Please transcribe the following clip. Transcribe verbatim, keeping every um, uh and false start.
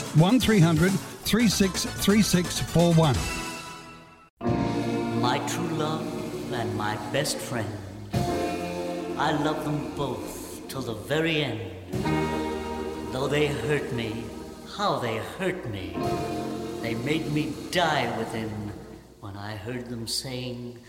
one three hundred three six three six four one. My true love and my best friend, I love them both till the very end. Though they hurt me, how they hurt me, they made me die within when I heard them saying,